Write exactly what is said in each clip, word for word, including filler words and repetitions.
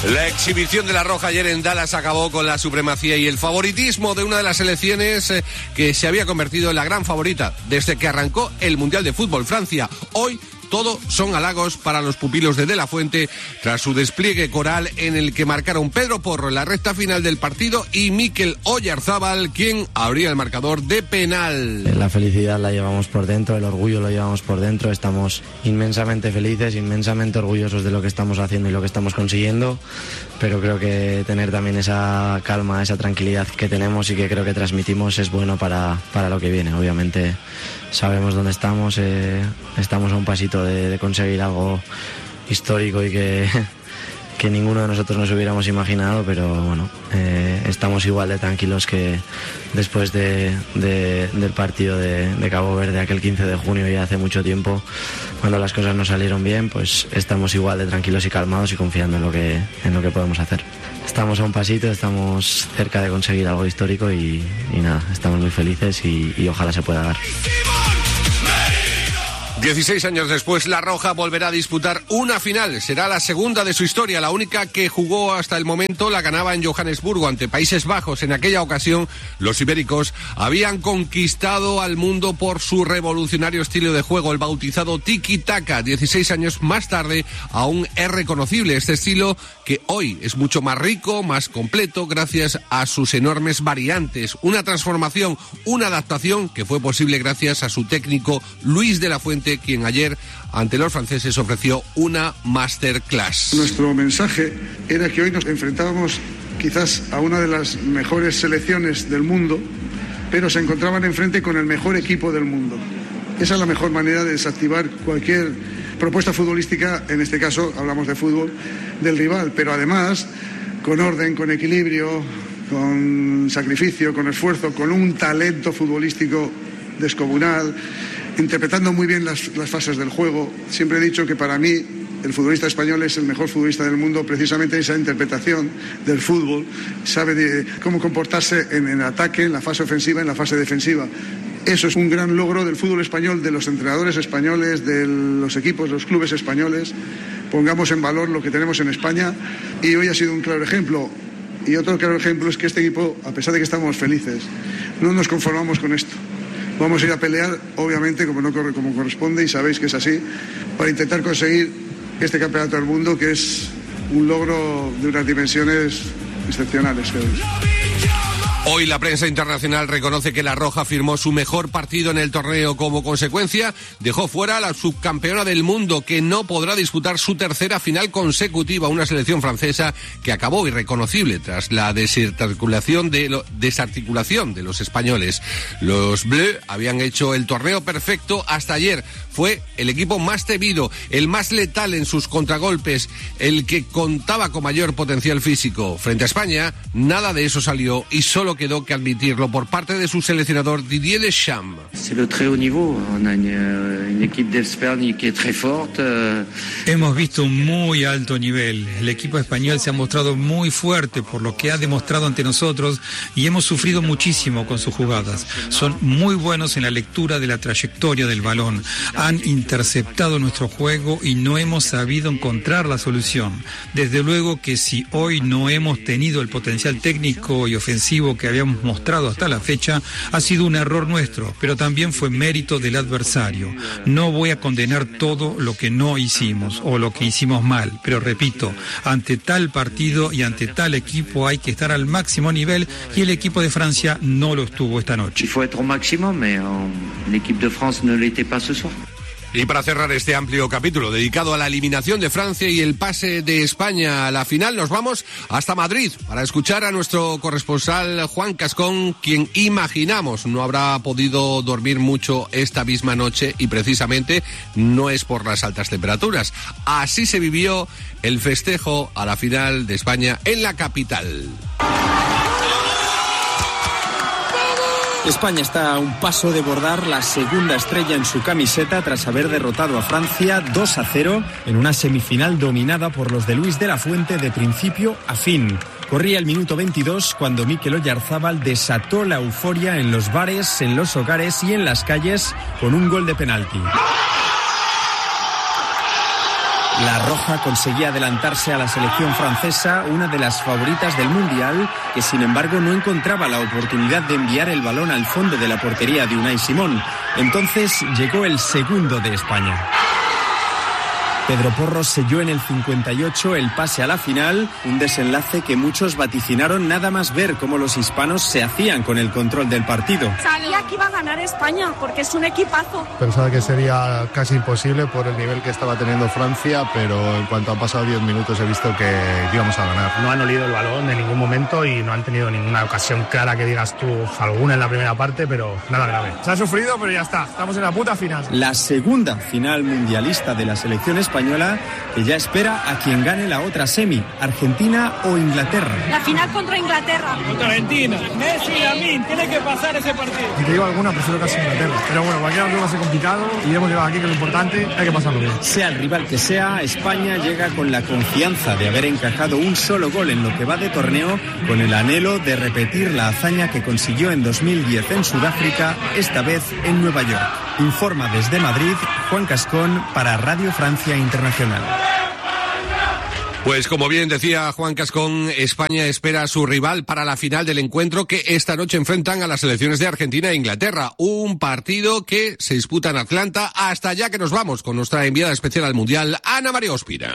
La exhibición de la Roja ayer en Dallas acabó con la supremacía y el favoritismo de una de las selecciones eh, que se había convertido en la gran favorita desde que arrancó el Mundial de Fútbol Francia. Hoy todo son halagos para los pupilos de De La Fuente tras su despliegue coral en el que marcaron Pedro Porro en la recta final del partido y Mikel Oyarzabal, quien abría el marcador de penal. La felicidad la llevamos por dentro, el orgullo lo llevamos por dentro, estamos inmensamente felices, inmensamente orgullosos de lo que estamos haciendo y lo que estamos consiguiendo, pero creo que tener también esa calma, esa tranquilidad que tenemos y que creo que transmitimos es bueno para, para lo que viene. Obviamente sabemos dónde estamos, eh, estamos a un pasito de, de conseguir algo histórico y que, que ninguno de nosotros nos hubiéramos imaginado, pero bueno, eh, estamos igual de tranquilos que después de, de, del partido de, de Cabo Verde aquel quince de junio, ya hace mucho tiempo, cuando las cosas no salieron bien, pues estamos igual de tranquilos y calmados y confiando en lo que, en lo que podemos hacer. Estamos a un pasito, estamos cerca de conseguir algo histórico y, y nada, estamos muy felices y, y ojalá se pueda dar. dieciséis años después, La Roja volverá a disputar una final. Será la segunda de su historia, la única que jugó hasta el momento la ganaba en Johannesburgo ante Países Bajos. En aquella ocasión, los ibéricos habían conquistado al mundo por su revolucionario estilo de juego, el bautizado tiki-taka. dieciséis años más tarde, aún es reconocible este estilo que hoy es mucho más rico, más completo, gracias a sus enormes variantes. Una transformación, una adaptación que fue posible gracias a su técnico Luis de la Fuente, quien ayer ante los franceses ofreció una masterclass. Nuestro mensaje era que hoy nos enfrentábamos quizás a una de las mejores selecciones del mundo, pero se encontraban enfrente con el mejor equipo del mundo. Esa es la mejor manera de desactivar cualquier propuesta futbolística, en este caso hablamos de fútbol, del rival, pero además con orden, con equilibrio, con sacrificio, con esfuerzo, con un talento futbolístico descomunal, interpretando muy bien las, las fases del juego. Siempre he dicho que para mí el futbolista español es el mejor futbolista del mundo, precisamente esa interpretación del fútbol, sabe de cómo comportarse en el ataque, en la fase ofensiva, en la fase defensiva. Eso es un gran logro del fútbol español, de los entrenadores españoles, de los equipos, los clubes españoles. Pongamos en valor lo que tenemos en España y hoy ha sido un claro ejemplo. Y otro claro ejemplo es que este equipo, a pesar de que estamos felices, no nos conformamos con esto. Vamos a ir a pelear, obviamente, como no corre, como corresponde, y sabéis que es así, para intentar conseguir este campeonato del mundo, que es un logro de unas dimensiones excepcionales, creo. Hoy la prensa internacional reconoce que La Roja firmó su mejor partido en el torneo. Como consecuencia, dejó fuera a la subcampeona del mundo, que no podrá disputar su tercera final consecutiva, una selección francesa que acabó irreconocible tras la desarticulación de, lo, desarticulación de los españoles. Los Bleus habían hecho el torneo perfecto hasta ayer. Fue el equipo más temido, el más letal en sus contragolpes, el que contaba con mayor potencial físico. Frente a España, nada de eso salió y solo quedó que admitirlo por parte de su seleccionador Didier Deschamps. Hemos visto un muy alto nivel. El equipo español se ha mostrado muy fuerte por lo que ha demostrado ante nosotros y hemos sufrido muchísimo con sus jugadas. Son muy buenos en la lectura de la trayectoria del balón. Han interceptado nuestro juego y no hemos sabido encontrar la solución. Desde luego que si hoy no hemos tenido el potencial técnico y ofensivo que habíamos mostrado hasta la fecha, ha sido un error nuestro, pero también fue mérito del adversario. No voy a condenar todo lo que no hicimos o lo que hicimos mal, pero repito, ante tal partido y ante tal equipo hay que estar al máximo nivel y el equipo de Francia no lo estuvo esta noche. Il faut être au maximum, mais l'équipe de France ne l'était pas ce soir. Y para cerrar este amplio capítulo dedicado a la eliminación de Francia y el pase de España a la final, nos vamos hasta Madrid para escuchar a nuestro corresponsal Juan Cascón, quien imaginamos no habrá podido dormir mucho esta misma noche, y precisamente no es por las altas temperaturas. Así se vivió el festejo a la final de España en la capital. España está a un paso de bordar la segunda estrella en su camiseta tras haber derrotado a Francia dos a cero en una semifinal dominada por los de Luis de la Fuente de principio a fin. Corría el minuto veintidós cuando Mikel Oyarzabal desató la euforia en los bares, en los hogares y en las calles con un gol de penalti. La roja conseguía adelantarse a la selección francesa, una de las favoritas del Mundial, que sin embargo no encontraba la oportunidad de enviar el balón al fondo de la portería de Unai Simón. Entonces llegó el segundo de España. Pedro Porro selló en el cincuenta y ocho el pase a la final, un desenlace que muchos vaticinaron nada más ver cómo los hispanos se hacían con el control del partido. Sabía que iba a ganar España porque es un equipazo. Pensaba que sería casi imposible por el nivel que estaba teniendo Francia, pero en cuanto han pasado diez minutos he visto que íbamos a ganar. No han olido el balón en ningún momento y no han tenido ninguna ocasión clara que digas tú, alguna en la primera parte, pero nada grave. Se ha sufrido, pero ya está, estamos en la puta final. La segunda final mundialista de la selección española, que ya espera a quien gane la otra semi, Argentina o Inglaterra. La final contra Inglaterra. Contra Argentina. Messi y Amin, tiene que pasar ese partido. Si te digo alguna, prefiero casi Inglaterra. Pero bueno, cualquiera de los dos va a ser complicado y hemos llegado aquí, que lo importante hay que pasarlo bien. Sea el rival que sea, España llega con la confianza de haber encajado un solo gol en lo que va de torneo, con el anhelo de repetir la hazaña que consiguió en dos mil diez en Sudáfrica, esta vez en Nueva York. Informa desde Madrid Juan Cascón para Radio Francia Internacional. Pues como bien decía Juan Cascón, España espera a su rival para la final del encuentro que esta noche enfrentan a las selecciones de Argentina e Inglaterra. Un partido que se disputa en Atlanta. Hasta allá que nos vamos con nuestra enviada especial al Mundial, Ana María Ospina.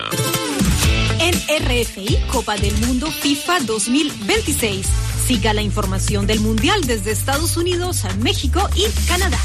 En R F I, Copa del Mundo FIFA dos mil veintiséis. Siga la información del Mundial desde Estados Unidos, México y Canadá.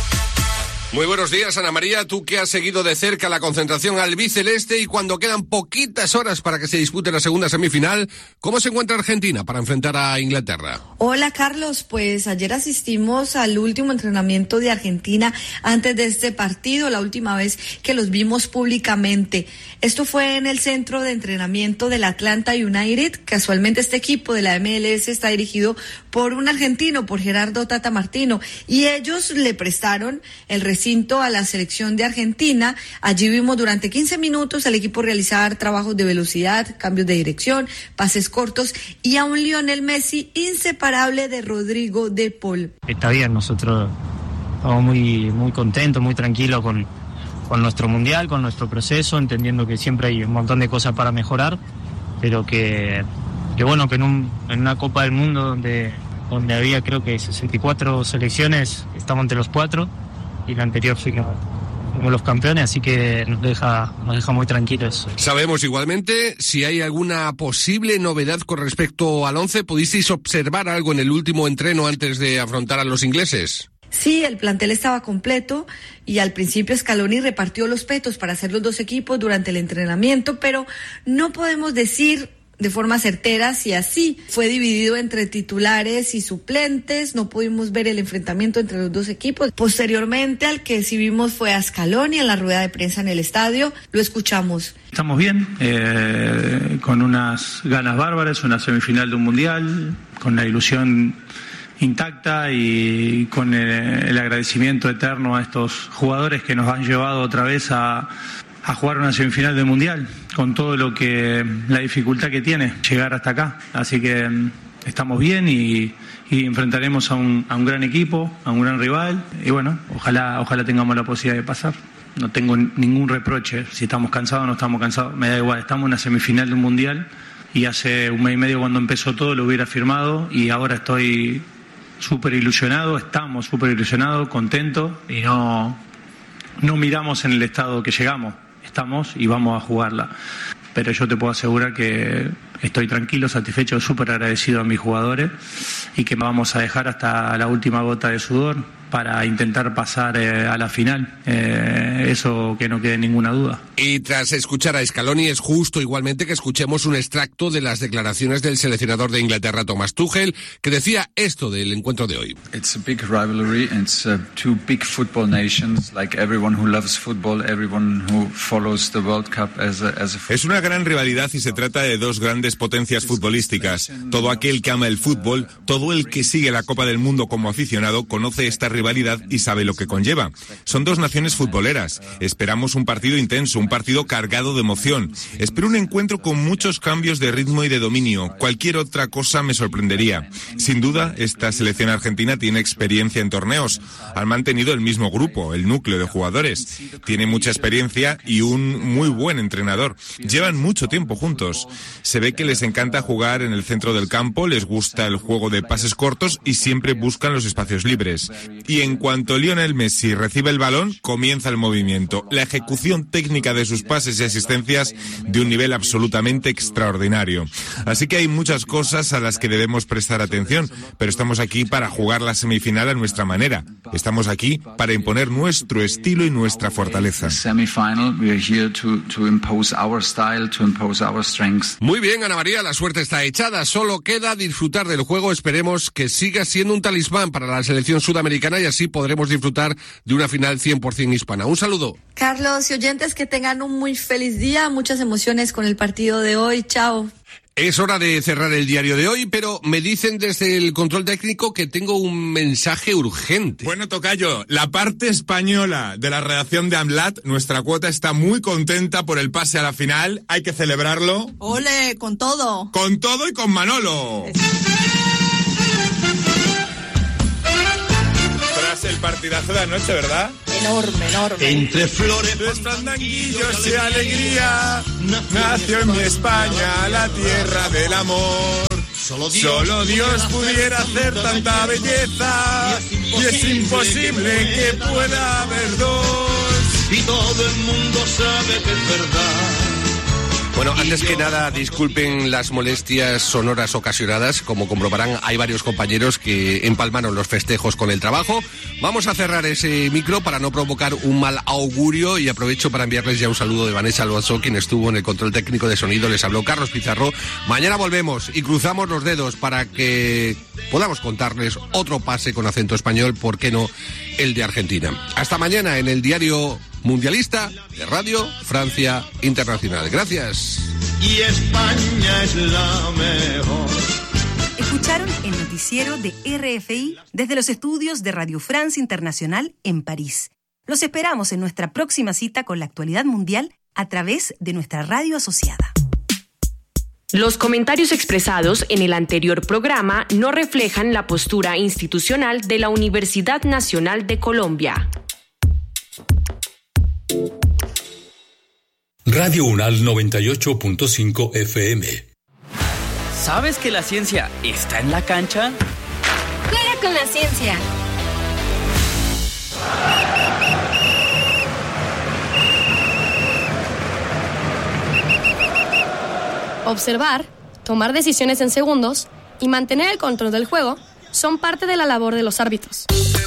Muy buenos días, Ana María, tú que has seguido de cerca la concentración albiceleste y cuando quedan poquitas horas para que se dispute la segunda semifinal, ¿cómo se encuentra Argentina para enfrentar a Inglaterra? Hola, Carlos, pues ayer asistimos al último entrenamiento de Argentina antes de este partido, la última vez que los vimos públicamente. Esto fue en el centro de entrenamiento del Atlanta United. Casualmente este equipo de la M L S está dirigido por un argentino, por Gerardo Tata Martino, y ellos le prestaron el recinto a la selección de Argentina. Allí vimos durante quince minutos al equipo realizar trabajos de velocidad, cambios de dirección, pases cortos y a un Lionel Messi inseparable de Rodrigo de Paul. Está bien, nosotros estamos muy, muy contentos, muy tranquilos con, con nuestro mundial, con nuestro proceso, entendiendo que siempre hay un montón de cosas para mejorar, pero que, que bueno, que en, un, en una Copa del Mundo donde, donde había creo que sesenta y cuatro selecciones, estamos entre los cuatro, y la anterior fuimos como los campeones, así que nos deja, nos deja muy tranquilos. Sabemos igualmente si hay alguna posible novedad con respecto al once. ¿Pudisteis observar algo en el último entreno antes de afrontar a los ingleses? Sí, el plantel estaba completo y al principio Scaloni repartió los petos para hacer los dos equipos durante el entrenamiento, pero no podemos decir de forma certera si así fue dividido entre titulares y suplentes. No pudimos ver el enfrentamiento entre los dos equipos. Posteriormente, al que sí vimos fue a Scaloni en la rueda de prensa en el estadio. Lo escuchamos. Estamos bien, eh, con unas ganas bárbaras, una semifinal de un mundial, con la ilusión intacta y con el, el agradecimiento eterno a estos jugadores que nos han llevado otra vez a a jugar una semifinal del Mundial, con todo lo que, la dificultad que tiene llegar hasta acá. Así que estamos bien y, y enfrentaremos a un, a un gran equipo, a un gran rival, y bueno, ojalá, ojalá tengamos la posibilidad de pasar. No tengo ningún reproche, si estamos cansados o no estamos cansados, me da igual, estamos en una semifinal de un Mundial y hace un mes y medio cuando empezó todo lo hubiera firmado y ahora estoy súper ilusionado, estamos súper ilusionados, contentos y no, no miramos en el estado que llegamos. Estamos y vamos a jugarla. Pero yo te puedo asegurar que estoy tranquilo, satisfecho, súper agradecido a mis jugadores y que vamos a dejar hasta la última gota de sudor para intentar pasar eh, a la final. Eh, eso que no quede ninguna duda. Y tras escuchar a Scaloni es justo igualmente que escuchemos un extracto de las declaraciones del seleccionador de Inglaterra, Thomas Tuchel, que decía esto del encuentro de hoy. It's a big rivalry, it's uh, two big football nations, like everyone who loves football, everyone who follows the World Cup as a, as a... Es una gran rivalidad y se trata de dos grandes potencias futbolísticas. Todo aquel que ama el fútbol, todo el que sigue la Copa del Mundo como aficionado, conoce esta rivalidad rivalidad y sabe lo que conlleva. Son dos naciones futboleras. Esperamos un partido intenso, un partido cargado de emoción. Espero un encuentro con muchos cambios de ritmo y de dominio. Cualquier otra cosa me sorprendería. Sin duda, esta selección argentina tiene experiencia en torneos. Han mantenido el mismo grupo, el núcleo de jugadores. Tiene mucha experiencia y un muy buen entrenador. Llevan mucho tiempo juntos. Se ve que les encanta jugar en el centro del campo, les gusta el juego de pases cortos y siempre buscan los espacios libres. Y en cuanto Lionel Messi recibe el balón, comienza el movimiento. La ejecución técnica de sus pases y asistencias de un nivel absolutamente extraordinario. Así que hay muchas cosas a las que debemos prestar atención, pero estamos aquí para jugar la semifinal a nuestra manera. Estamos aquí para imponer nuestro estilo y nuestra fortaleza. Muy bien, Ana María, la suerte está echada. Solo queda disfrutar del juego. Esperemos que siga siendo un talismán para la selección sudamericana y así podremos disfrutar de una final cien por ciento hispana. Un saludo. Carlos y oyentes, que tengan un muy feliz día, muchas emociones con el partido de hoy. Chao. Es hora de cerrar el diario de hoy, pero me dicen desde el control técnico que tengo un mensaje urgente. Bueno, tocayo, la parte española de la redacción de AMLAT, nuestra cuota, está muy contenta por el pase a la final. Hay que celebrarlo. ¡Ole, con todo! ¡Con todo y con Manolo! Tras el partidazo de anoche, ¿verdad? Enorme, enorme. Entre flores, fandanguillos y alegría, nació en mi España la tierra del amor. Solo Dios, Solo Dios pudiera hacer tanta belleza, y es imposible que pueda haber dos. Y todo el mundo sabe que es verdad. Bueno, antes que nada, disculpen las molestias sonoras ocasionadas. Como comprobarán, hay varios compañeros que empalmaron los festejos con el trabajo. Vamos a cerrar ese micro para no provocar un mal augurio y aprovecho para enviarles ya un saludo de Vanessa Alonso, quien estuvo en el control técnico de sonido. Les habló Carlos Pizarro. Mañana volvemos y cruzamos los dedos para que podamos contarles otro pase con acento español, ¿por qué no el de Argentina? Hasta mañana en el diario mundialista de Radio Francia Internacional. Gracias. Y España es la mejor. Escucharon el noticiero de R F I desde los estudios de Radio France Internacional en París. Los esperamos en nuestra próxima cita con la actualidad mundial a través de nuestra radio asociada. Los comentarios expresados en el anterior programa no reflejan la postura institucional de la Universidad Nacional de Colombia. Radio UNAL noventa y ocho punto cinco F M. ¿Sabes que la ciencia está en la cancha? Juega con la ciencia. Observar, tomar decisiones en segundos y mantener el control del juego son parte de la labor de los árbitros.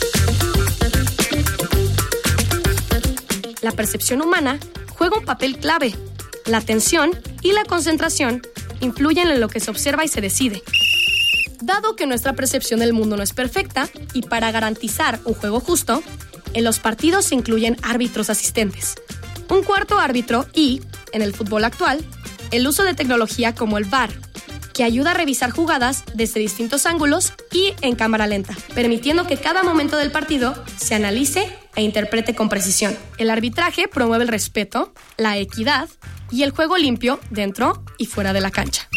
La percepción humana juega un papel clave. La atención y la concentración influyen en lo que se observa y se decide. Dado que nuestra percepción del mundo no es perfecta y para garantizar un juego justo, en los partidos se incluyen árbitros asistentes, un cuarto árbitro y, en el fútbol actual, el uso de tecnología como el V A R, que ayuda a revisar jugadas desde distintos ángulos y en cámara lenta, permitiendo que cada momento del partido se analice e interprete con precisión. El arbitraje promueve el respeto, la equidad y el juego limpio dentro y fuera de la cancha.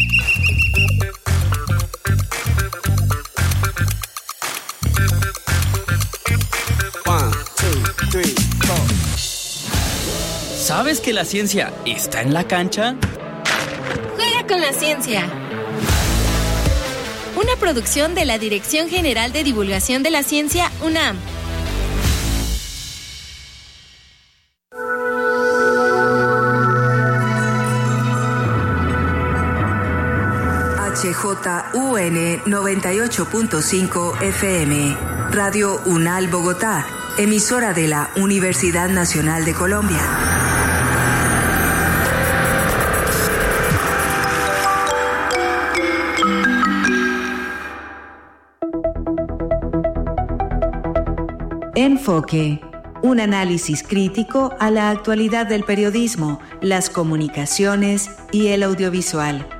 One, two, three, four. ¿Sabes que la ciencia está en la cancha? Juega con la ciencia. Una producción de la Dirección General de Divulgación de la Ciencia, UNAM. H J U N noventa y ocho punto cinco F M, Radio UNAL Bogotá, emisora de la Universidad Nacional de Colombia. Enfoque. Un análisis crítico a la actualidad del periodismo, las comunicaciones y el audiovisual.